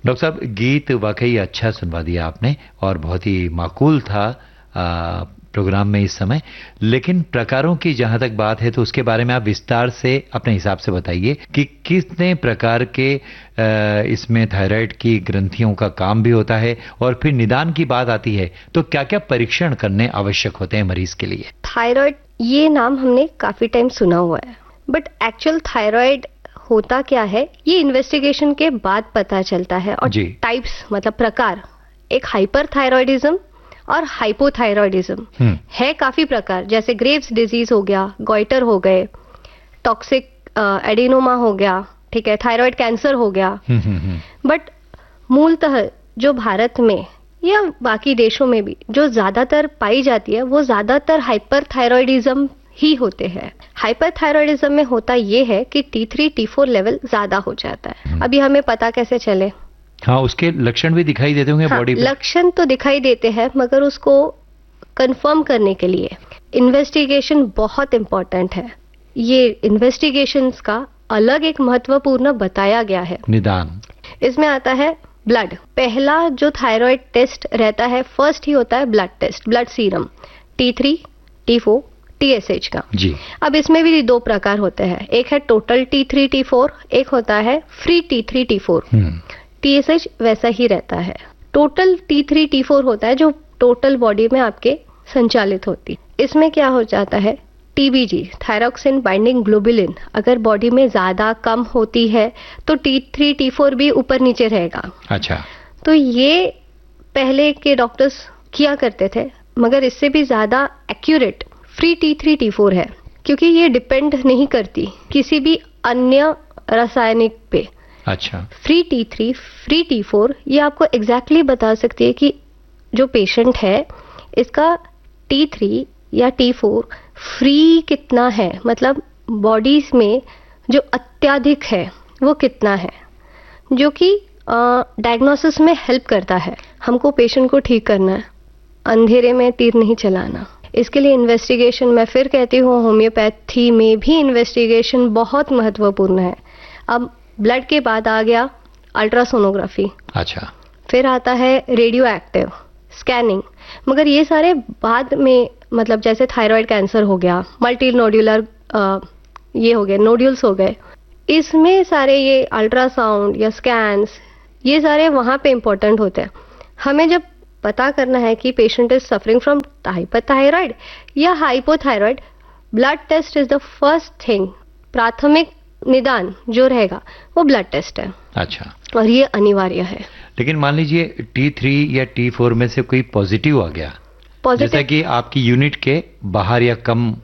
Doctor साहब, गीत वाकई अच्छा सुनवा दिया आपने और बहुत ही माकूल था प्रोग्राम में इस समय। लेकिन प्रकारों की जहां तक बात है तो उसके बारे में आप विस्तार से अपने हिसाब से बताइए कि कितने प्रकार के इसमें थायराइड की ग्रंथियों का काम भी होता है, और फिर निदान की बात आती है तो क्या क्या परीक्षण करने आवश्यक होते हैं मरीज के लिए। थायराइड ये नाम हमने काफी टाइम सुना हुआ है, बट एक्चुअल थायराइड होता क्या है ये इन्वेस्टिगेशन के बाद पता चलता है। और टाइप्स मतलब प्रकार, एक हाइपरथायरॉयडिज्म और हाइपोथायरॉयडिज्म है। काफी प्रकार, जैसे ग्रेव्स डिजीज हो गया, गॉइटर हो गए, टॉक्सिक एडिनोमा हो गया, ठीक है, थायराइड कैंसर हो गया। बट मूलतः जो भारत में या बाकी देशों में भी जो ज्यादातर पाई जाती है वो ज्यादातर हाइपरथायरॉयडिज्म ही होते हैं। हाइपरथायरॉयडिज्म में होता ये है कि T3 T4 लेवल ज्यादा हो जाता है। अभी हमें पता कैसे चले? हाँ, उसके लक्षण भी दिखाई देते होंगे बॉडी पे। लक्षण तो दिखाई देते हैं, मगर उसको कंफर्म करने के लिए इन्वेस्टिगेशन बहुत इंपॉर्टेंट है। ये इन्वेस्टिगेशंस का अलग एक महत्वपूर्ण बताया गया है। निदान इसमें आता है ब्लड। पहला जो थायराइड टेस्ट रहता है, फर्स्ट ही होता है blood test, blood serum T3 T4 TSH का जी। अब इसमें भी दो प्रकार होते हैं, एक है टोटल T3 T4, एक होता है फ्री T3 T4। TSH वैसा ही रहता है। टोटल T3 T4 होता है जो टोटल बॉडी में आपके संचालित होती। इसमें क्या हो जाता है, TBG थायरॉक्सिन बाइंडिंग ग्लोबुलिन अगर बॉडी में ज्यादा कम होती है तो T3 T4 भी ऊपर नीचे रहेगा। अच्छा, तो ये पहले के डॉक्टर्स किया करते थे, मगर इससे भी ज्यादा एक्यूरेट फ्री T3 T4 है, क्योंकि ये डिपेंड नहीं करती किसी भी अन्य रासायनिक पे। अच्छा, फ्री T3 फ्री T4 ये आपको एग्जैक्टली बता सकती है कि जो पेशेंट है इसका T3 या T4 फ्री कितना है, मतलब बॉडी में जो अत्यधिक है वो कितना है, जो कि डायग्नोसिस में हेल्प करता है। हमको पेशेंट को ठीक करना है, अंधेरे में तीर नहीं चलाना। इसके लिए इन्वेस्टिगेशन, मैं फिर कहती हूँ, होम्योपैथी में भी इन्वेस्टिगेशन बहुत महत्वपूर्ण है। अब ब्लड के बाद आ गया अल्ट्रासोनोग्राफी। अच्छा, फिर आता है रेडियो एक्टिव स्कैनिंग, मगर ये सारे बाद में, मतलब जैसे थायराइड कैंसर हो गया, मल्टी नोड्यूलर ये हो गए, नोड्यूल्स हो गए, इसमें सारे ये अल्ट्रासाउंड या स्कैन्स ये सारे वहाँ पे इम्पोर्टेंट होते हैं। हमें जब पता करना है कि patient is suffering from hyperthyroid या hypothyroid, blood test is the first thing. प्राथमिक निदान जो रहेगा वो ब्लड टेस्ट है। अच्छा, और ये अनिवार्य है। लेकिन मान लीजिए T3 या T4 में से कोई पॉजिटिव आ गया, जैसा कि आपकी यूनिट के बाहर या कम